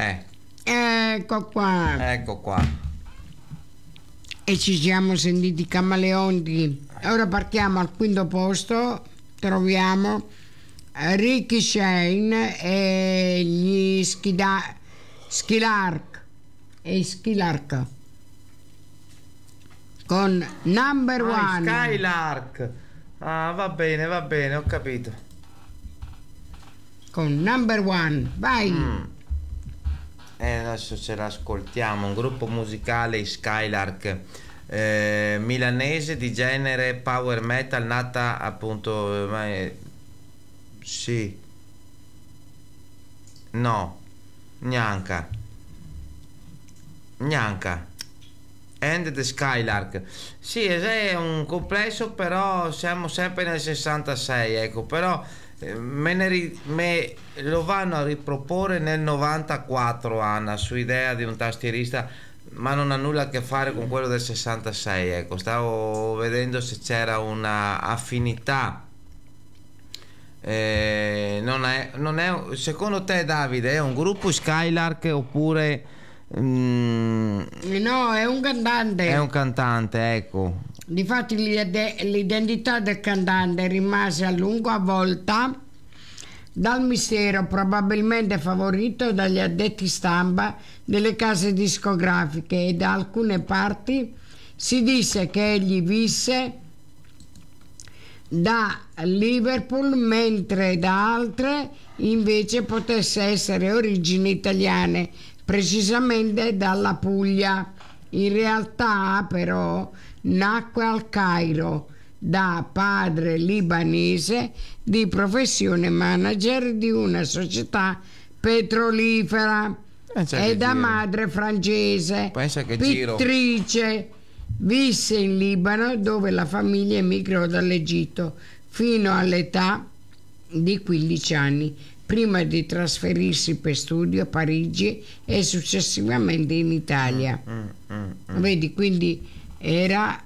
Ecco qua. Ecco qua. E ci siamo sentiti camaleonti. Ora partiamo al quinto posto. Troviamo Ricky Shane e gli Skylark con Number One. Skylark. Ah, va bene, ho capito. Con Number One, vai. Adesso ce l'ascoltiamo. Un gruppo musicale, Skylark, milanese di genere power metal, nata appunto sì, no, Gnanca and the Skylark. Sì, è un complesso, però siamo sempre nel 66, ecco, però lo vanno a riproporre nel 94, Anna, su idea di un tastierista, ma non ha nulla a che fare con quello del 66, ecco. Stavo vedendo se c'era una affinità. Non è, secondo te, Davide, è un gruppo Skylark oppure No, è un cantante. È un cantante, ecco. Difatti l'identità del cantante rimase a lungo avvolta dal mistero, probabilmente favorito dagli addetti stampa delle case discografiche, e da alcune parti si disse che egli visse da Liverpool, mentre da altre invece potesse essere origini italiane, precisamente dalla Puglia. In realtà però nacque al Cairo da padre libanese di professione manager di una società petrolifera e da madre francese pittrice. Visse in Libano, dove la famiglia emigrò dall'Egitto fino all'età di 15 anni, prima di trasferirsi per studio a Parigi e successivamente in Italia. Vedi, quindi era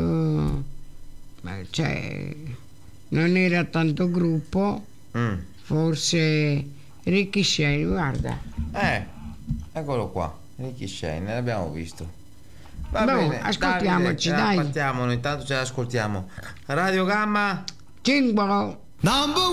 cioè non era tanto gruppo, forse Ricky Shane, guarda. Eccolo qua, Ricky Shane, l'abbiamo visto. Va bene, ascoltiamoci, dai. Partiamo, intanto ce l'ascoltiamo. Radio Gamma 5. Number